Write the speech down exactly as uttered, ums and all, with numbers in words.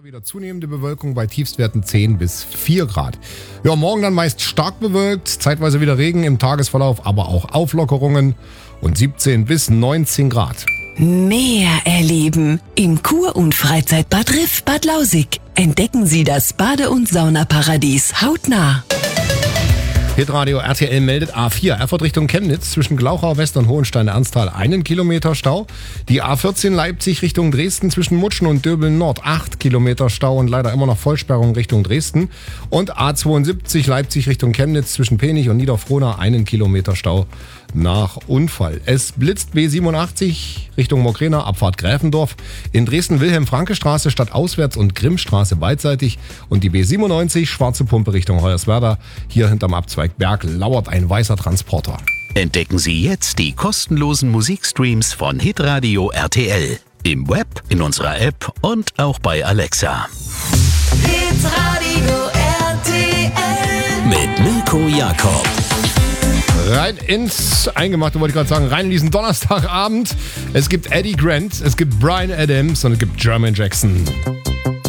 Wieder zunehmende Bewölkung bei Tiefstwerten zehn bis vier Grad. Ja, morgen dann meist stark bewölkt, zeitweise wieder Regen im Tagesverlauf, aber auch Auflockerungen und siebzehn bis neunzehn Grad. Meer erleben im Kur- und Freizeitbad Riff Bad Lausick. Entdecken Sie das Bade- und Saunaparadies hautnah. Hitradio R T L meldet A vier, Erfurt Richtung Chemnitz, zwischen Glauchau West und Hohenstein-Ernsthal einen Kilometer Stau. Die A vierzehn Leipzig Richtung Dresden zwischen Mutschen und Döbeln Nord acht Kilometer Stau und leider immer noch Vollsperrung Richtung Dresden. Und A zweiundsiebzig Leipzig Richtung Chemnitz zwischen Penich und Niederfrohna einen Kilometer Stau nach Unfall. Es blitzt B siebenundachtzig Richtung Mokrena, Abfahrt Gräfendorf. In Dresden Wilhelm-Franke-Straße stadtauswärts und Grimmstraße beidseitig. Und die B siebenundneunzig Schwarze Pumpe Richtung Hoyerswerda. Hier hinterm Abzweig Berg lauert ein weißer Transporter. Entdecken Sie jetzt die kostenlosen Musikstreams von Hitradio R T L. Im Web, in unserer App und auch bei Alexa. Hitradio R T L Mit Mirko Jakob. Rein ins Eingemachte, wollte ich gerade sagen, rein in diesen Donnerstagabend. Es gibt Eddie Grant, es gibt Bryan Adams und es gibt Jermaine Jackson.